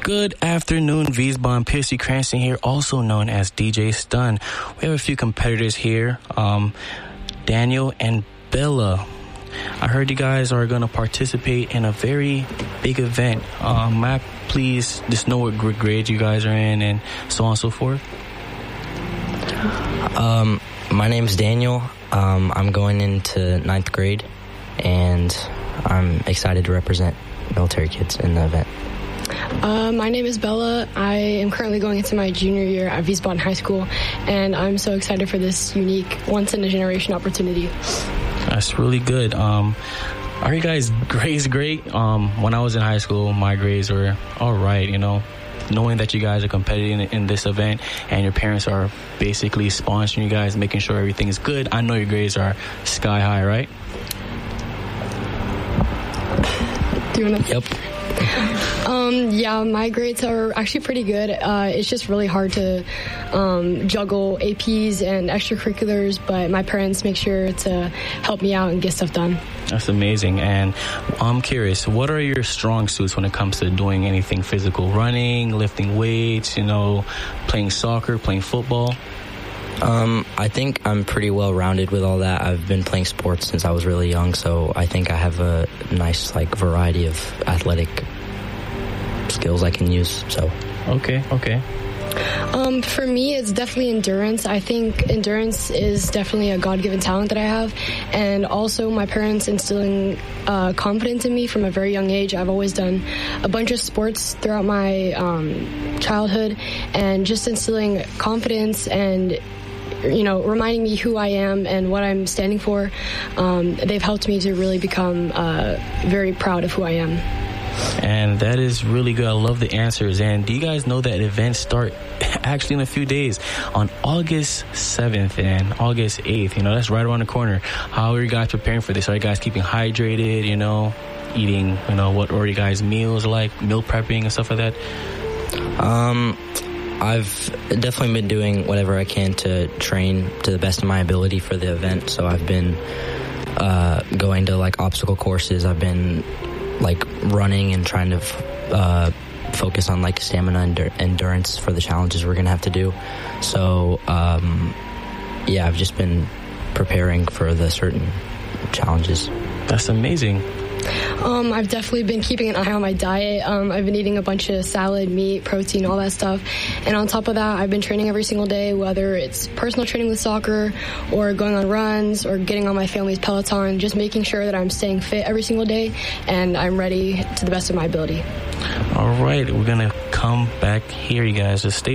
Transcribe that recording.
Good afternoon, Wiesbaden. Piercy Cranston here, also known as DJ Stun. We have a few competitors here, Daniel and Bella. I heard you guys are going to participate in a very big event. May I please just know what grade you guys are in and so on and so forth? My name's Daniel. I'm going into 9th grade, and I'm excited to represent military kids in the event. My name is Bella. I am currently going into my junior year at Wiesbaden High School, and I'm so excited for this unique, once-in-a-generation opportunity. That's really good. Are you guys' grades great? When I was in high school, my grades were all right, you know. Knowing that you guys are competing in this event and your parents are basically sponsoring you guys, making sure everything is good, I know your grades are sky high, right? Do you want to? Yep. Yeah, my grades are actually pretty good. It's just really hard to juggle APs and extracurriculars, but my parents make sure to help me out and get stuff done. That's amazing. And I'm curious, what are your strong suits when it comes to doing anything physical? Running, lifting weights, you know, playing soccer, playing football? I think I'm pretty well-rounded with all that. I've been playing sports since I was really young, so I think I have a nice, variety of athletic skills I can use, so. Okay. For me, it's definitely endurance. I think endurance is definitely a God-given talent that I have, and also my parents instilling confidence in me from a very young age. I've always done a bunch of sports throughout my childhood, and just instilling confidence and, you know, reminding me who I am and what I'm standing for. They've helped me to really become very proud of who I am. And that is really good. I love the answers. And do you guys know that events start actually in a few days on August 7th and August 8th? You know, that's right around the corner. How are you guys preparing for this? Are you guys keeping hydrated, you know, eating, you know, what are you guys' meals like, meal prepping and stuff like that? I've definitely been doing whatever I can to train to the best of my ability for the event. So I've been going to obstacle courses. I've been running and trying to focus on stamina and endurance for the challenges we're gonna have to do. So yeah, I've just been preparing for the certain challenges. That's amazing. I've definitely been keeping an eye on my diet. I've been eating a bunch of salad, meat, protein, all that stuff. And on top of that, I've been training every single day, whether it's personal training with soccer or going on runs or getting on my family's Peloton, just making sure that I'm staying fit every single day and I'm ready to the best of my ability. All right, we're going to come back here, you guys. Just stay